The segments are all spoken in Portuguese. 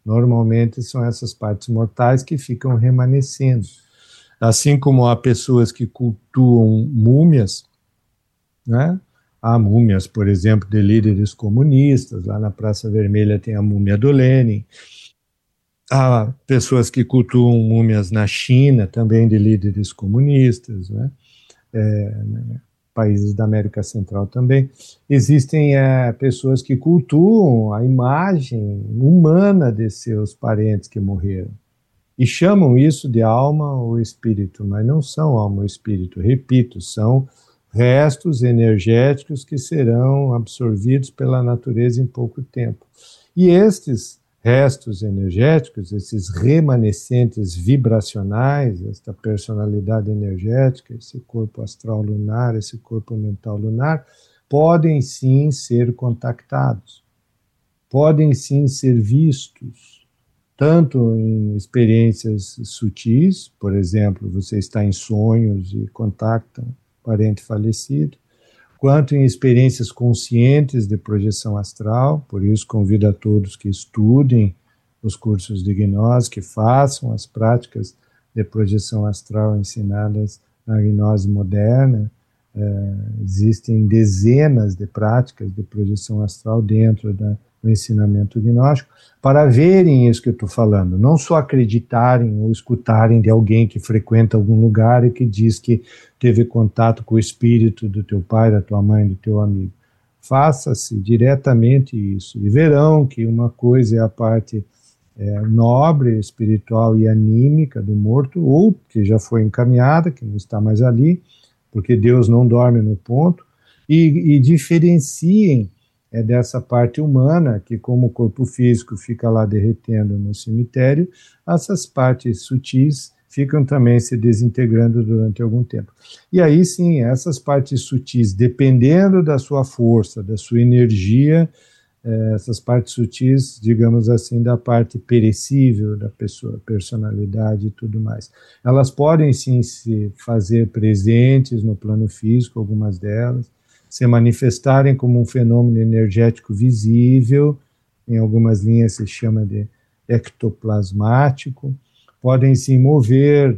Normalmente são essas partes mortais que ficam remanescendo. Assim como há pessoas que cultuam múmias, né? Há múmias, por exemplo, de líderes comunistas, lá na Praça Vermelha tem a múmia do Lenin. Há pessoas que cultuam múmias na China, também de líderes comunistas, né? Países da América Central também. Existem pessoas que cultuam a imagem humana de seus parentes que morreram e chamam isso de alma ou espírito, mas não são alma ou espírito, repito, são restos energéticos que serão absorvidos pela natureza em pouco tempo. E estes restos energéticos, esses remanescentes vibracionais, esta personalidade energética, esse corpo astral lunar, esse corpo mental lunar, podem sim ser contactados, podem sim ser vistos, tanto em experiências sutis, por exemplo, você está em sonhos e contacta um parente falecido, quanto em experiências conscientes de projeção astral. Por isso convido a todos que estudem os cursos de gnose, que façam as práticas de projeção astral ensinadas na gnose moderna. Existem dezenas de práticas de projeção astral dentro do ensinamento gnóstico, para verem isso que eu estou falando, não só acreditarem ou escutarem de alguém que frequenta algum lugar e que diz que teve contato com o espírito do teu pai, da tua mãe, do teu amigo. Faça-se diretamente isso, e verão que uma coisa é a parte nobre, espiritual e anímica do morto, ou que já foi encaminhada, que não está mais ali, porque Deus não dorme no ponto, e diferenciem dessa parte humana, que como o corpo físico fica lá derretendo no cemitério, essas partes sutis ficam também se desintegrando durante algum tempo. E aí sim, essas partes sutis, dependendo da sua força, da sua energia, essas partes sutis, digamos assim, da parte perecível da pessoa, personalidade e tudo mais, elas podem sim se fazer presentes no plano físico, algumas delas, se manifestarem como um fenômeno energético visível, em algumas linhas se chama de ectoplasmático, podem sim mover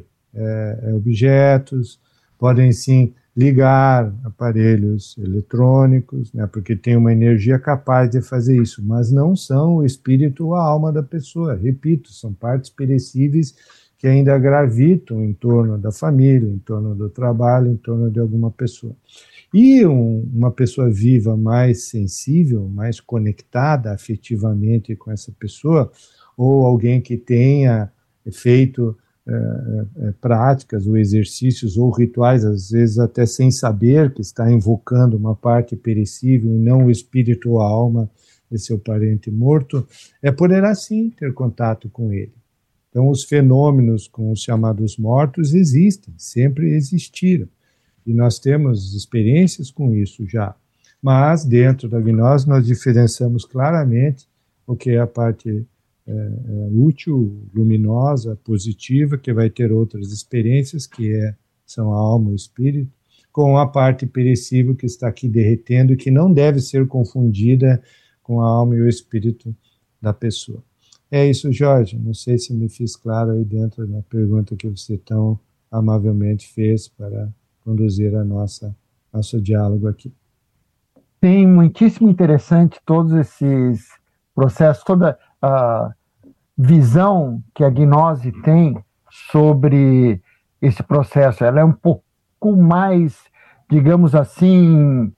objetos, podem sim ligar aparelhos eletrônicos, né, porque tem uma energia capaz de fazer isso, mas não são o espírito ou a alma da pessoa. Repito, são partes perecíveis que ainda gravitam em torno da família, em torno do trabalho, em torno de alguma pessoa. E uma pessoa viva mais sensível, mais conectada afetivamente com essa pessoa, ou alguém que tenha feito práticas ou exercícios ou rituais, às vezes até sem saber que está invocando uma parte perecível e não o espírito ou a alma de seu parente morto, poderá sim ter contato com ele. Então os fenômenos com os chamados mortos existem, sempre existiram. E nós temos experiências com isso já. Mas, dentro da gnose, nós diferenciamos claramente o que é a parte útil, luminosa, positiva, que vai ter outras experiências, que são a alma e o espírito, com a parte perecível que está aqui derretendo e que não deve ser confundida com a alma e o espírito da pessoa. É isso, Jorge. Não sei se me fiz claro aí dentro da pergunta que você tão amavelmente fez para conduzir nosso diálogo aqui. Sim, muitíssimo interessante todos esses processos, toda a visão que a gnose tem sobre esse processo. Ela é um pouco mais, digamos assim,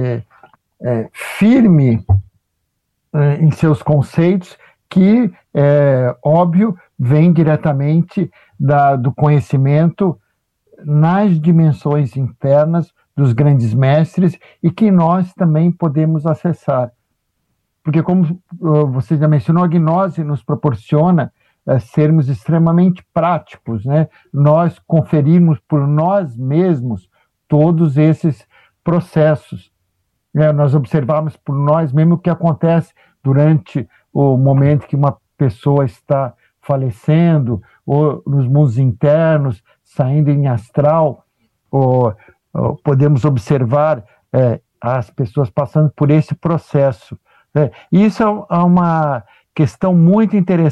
firme em seus conceitos, que, óbvio, vem diretamente do conhecimento nas dimensões internas dos grandes mestres e que nós também podemos acessar. Porque, como você já mencionou, a gnose nos proporciona sermos extremamente práticos, né? Nós conferimos por nós mesmos todos esses processos. Nós observamos por nós mesmos o que acontece durante o momento que uma pessoa está falecendo, ou nos mundos internos, saindo em astral, ou podemos observar as pessoas passando por esse processo. Isso é uma questão muito interessante